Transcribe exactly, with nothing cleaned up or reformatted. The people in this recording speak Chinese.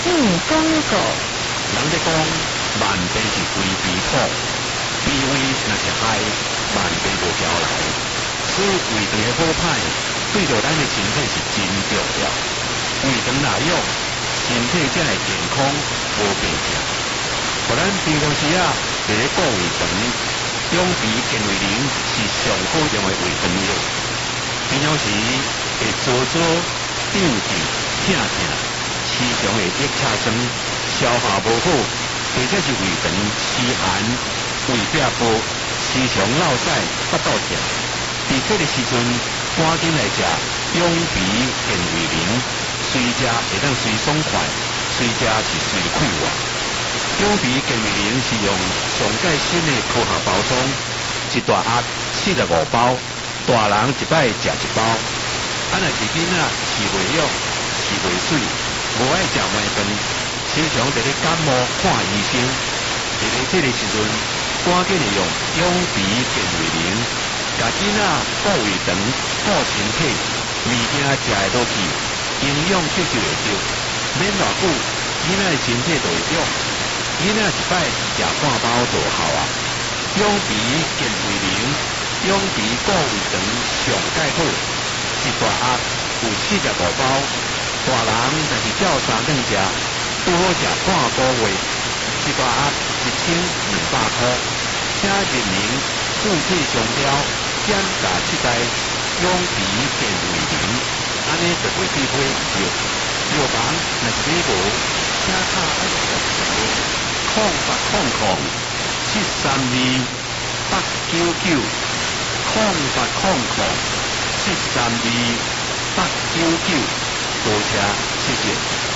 嗯，广告。 人咧讲万病是归脾土，脾胃若是害，万病无交来。所以胃肠的好歹，对着咱的身体是真重要。胃肠若养，身体才会健康无病痛。互咱平常时啊，伫咧顾胃肠，养脾健胃灵是上好用的胃肠药。平常时会做做胀胀痛痛，时常会热车酸，消化无好，或者是胃肠湿寒、胃壁薄，时常落屎、腹肚痛。伫这个时阵，赶紧来食养脾健胃灵，随食会当随爽快，随食是随快活。养脾健胃灵是用上盖新的科学包装，一大盒四十五包，大人一摆食一包。啊，若是囡仔饲袂养、饲袂水，无爱食糜饭，时常伫咧感冒看医生，伫咧这个时阵，赶紧的用养脾健胃灵，甲囡仔顾胃肠、顾身体，物件食会落去，营养吸收会着，免偌久，囡仔的身体就会养。囡仔一摆食半包就好啊。养脾健胃灵，养脾顾胃肠上介好，一大盒有四十五包，大人若是照三顿食，拄好食半个月，一大盒一千二百块。请人民注册商标减价七代养脾健胃灵，安尼就袂避讳药。药房若是买无，请卡一十条。空八空空七三二八九九，空八空空七三二八九九，多谢，谢谢。